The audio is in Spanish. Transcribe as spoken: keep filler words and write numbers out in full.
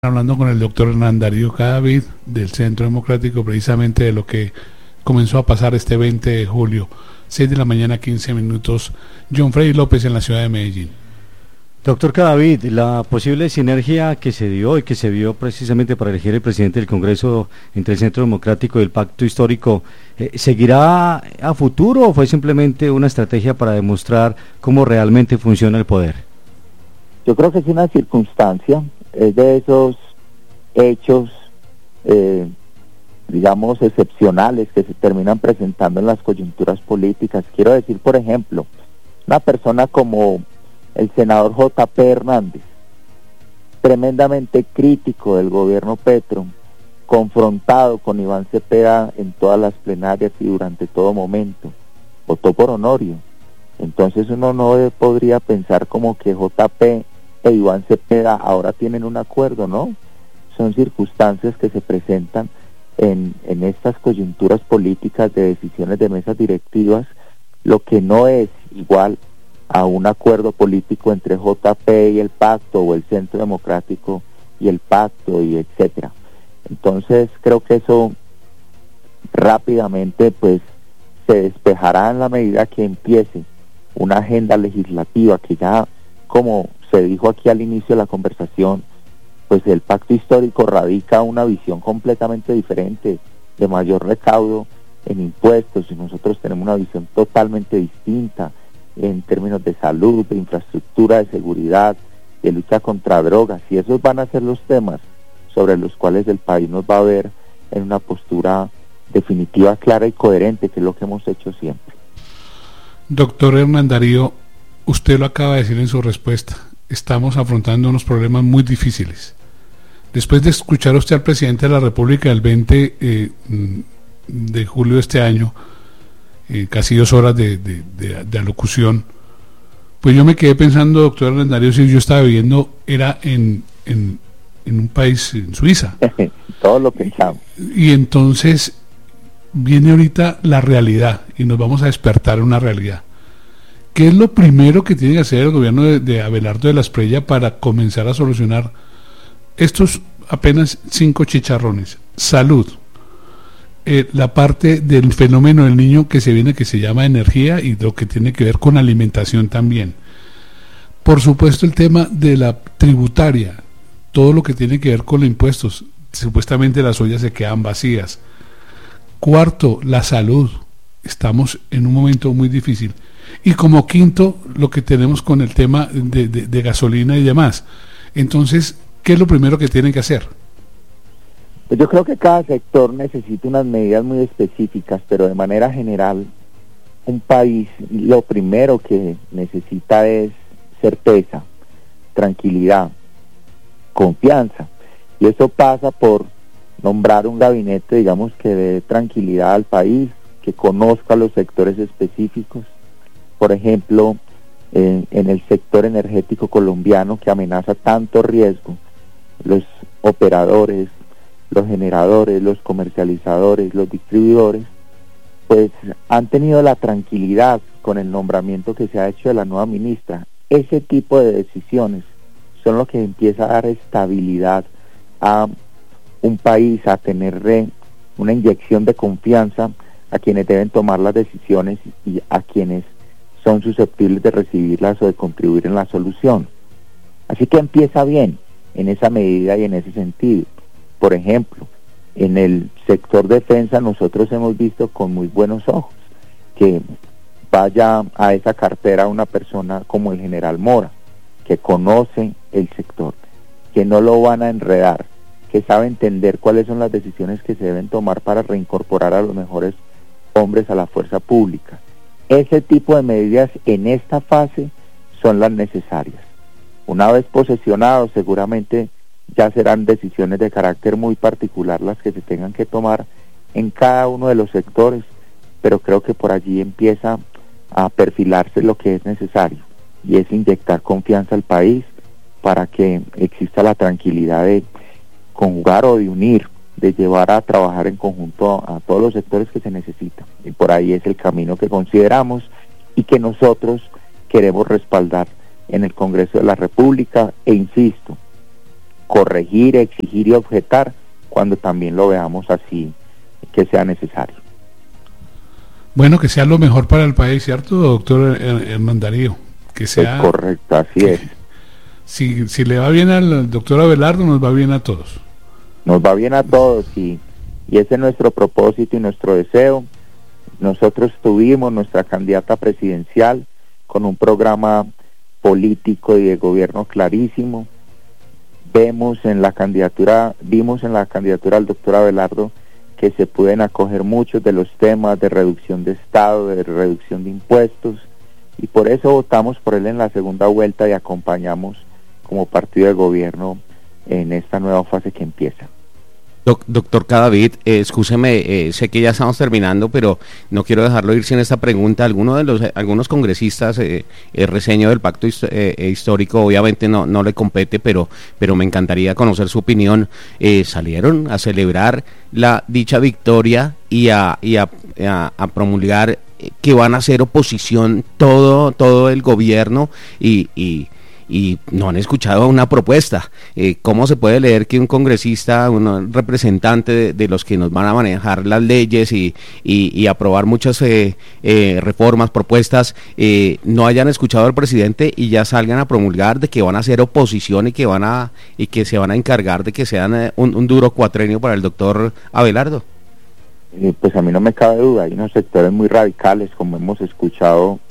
Hablando con el doctor Hernán Darío Cadavid del Centro Democrático, precisamente de lo que comenzó a pasar este veinte de julio, seis de la mañana, quince minutos. John Freddy López en la ciudad de Medellín. Doctor Cadavid, la posible sinergia que se dio y que se vio precisamente para elegir el presidente del Congreso entre el Centro Democrático y el Pacto Histórico, eh, ¿seguirá a futuro o fue simplemente una estrategia para demostrar cómo realmente funciona el poder? Yo creo que es una circunstancia, es de esos hechos, eh, digamos, excepcionales que se terminan presentando en las coyunturas políticas. Quiero decir, por ejemplo, una persona como el senador J P Hernández, tremendamente crítico del gobierno Petro, confrontado con Iván Cepeda en todas las plenarias y durante todo momento, votó por Honorio. Entonces uno no podría pensar como que J P e Iván Cepeda ahora tienen un acuerdo, ¿no? Son circunstancias que se presentan en, en estas coyunturas políticas de decisiones de mesas directivas, lo que no es igual a un acuerdo político entre J P y el pacto, o el Centro Democrático y el pacto, y etcétera. Entonces creo que eso rápidamente pues se despejará en la medida que empiece una agenda legislativa que ya, como se dijo aquí al inicio de la conversación, pues el pacto histórico radica una visión completamente diferente, de mayor recaudo en impuestos, y nosotros tenemos una visión totalmente distinta en términos de salud, de infraestructura, de seguridad, de lucha contra drogas, y esos van a ser los temas sobre los cuales el país nos va a ver en una postura definitiva, clara y coherente, que es lo que hemos hecho siempre. Doctor Hernán Darío, usted lo acaba de decir en su respuesta, estamos afrontando unos problemas muy difíciles. Después de escuchar a usted al presidente de la República el veinte eh, de julio de este año, eh, casi dos horas de, de, de, de alocución, pues yo me quedé pensando, doctor Hernán Darío, si yo estaba viviendo, era en, en, en un país, en Suiza. Todo lo pensamos. Y entonces viene ahorita la realidad, y nos vamos a despertar en una realidad. ¿Qué es lo primero que tiene que hacer el gobierno de, de Abelardo de la Espriella para comenzar a solucionar estos apenas cinco chicharrones? Salud, eh, la parte del fenómeno del niño que se viene, que se llama energía, y lo que tiene que ver con alimentación también. Por supuesto, el tema de la tributaria, todo lo que tiene que ver con los impuestos. Supuestamente las ollas se quedan vacías. Cuarto, la salud. Estamos en un momento muy difícil. Y como quinto, lo que tenemos con el tema de, de, de gasolina y demás. Entonces, ¿qué es lo primero que tienen que hacer? Pues yo creo que cada sector necesita unas medidas muy específicas, pero de manera general, un país lo primero que necesita es certeza, tranquilidad, confianza. Y eso pasa por nombrar un gabinete, digamos, que dé tranquilidad al país, que conozca los sectores específicos. Por ejemplo, en, en el sector energético colombiano, que amenaza tanto riesgo, los operadores, los generadores, los comercializadores, los distribuidores, pues han tenido la tranquilidad con el nombramiento que se ha hecho de la nueva ministra. Ese tipo de decisiones son lo que empieza a dar estabilidad a un país, a tener una inyección de confianza a quienes deben tomar las decisiones y a quienes son susceptibles de recibirlas o de contribuir en la solución. Así que empieza bien en esa medida y en ese sentido. Por ejemplo, en el sector defensa nosotros hemos visto con muy buenos ojos que vaya a esa cartera una persona como el general Mora, que conoce el sector, que no lo van a enredar, que sabe entender cuáles son las decisiones que se deben tomar para reincorporar a los mejores hombres a la fuerza pública. Ese tipo de medidas en esta fase son las necesarias. Una vez posesionados, seguramente ya serán decisiones de carácter muy particular las que se tengan que tomar en cada uno de los sectores, pero creo que por allí empieza a perfilarse lo que es necesario, y es inyectar confianza al país para que exista la tranquilidad de conjugar o de unir, de llevar a trabajar en conjunto a, a todos los sectores que se necesitan. Y por ahí es el camino que consideramos y que nosotros queremos respaldar en el Congreso de la República, e insisto, corregir, exigir y objetar cuando también lo veamos así que sea necesario. Bueno, que sea lo mejor para el país, ¿cierto, doctor Hernán Darío? Que sea... Es correcto, así que, es. Si, si le va bien al doctor Abelardo, nos va bien a todos. Nos va bien a todos y, y ese es nuestro propósito y nuestro deseo. Nosotros tuvimos nuestra candidata presidencial con un programa político y de gobierno clarísimo. Vemos en la candidatura, vimos en la candidatura del doctor Abelardo que se pueden acoger muchos de los temas de reducción de Estado, de reducción de impuestos, y por eso votamos por él en la segunda vuelta y acompañamos como partido de gobierno en esta nueva fase que empieza. Doc, doctor Cadavid, eh, excúseme, eh, sé que ya estamos terminando, pero no quiero dejarlo ir sin esta pregunta. Algunos de los, algunos congresistas, eh, el reseño del pacto hist eh, histórico, obviamente no, no le compete, pero, pero me encantaría conocer su opinión. Eh, salieron a celebrar la dicha victoria y a, y a, a, a promulgar que van a hacer oposición todo, todo el gobierno y, y y no han escuchado una propuesta. Eh, ¿Cómo se puede leer que un congresista, un representante de, de los que nos van a manejar las leyes y, y, y aprobar muchas eh, eh, reformas, propuestas, eh, no hayan escuchado al presidente y ya salgan a promulgar de que van a hacer oposición y que van a y que se van a encargar de que sean eh, un, un duro cuatrenio para el doctor Abelardo? Eh, pues a mí no me cabe duda, hay unos sectores muy radicales, como hemos escuchado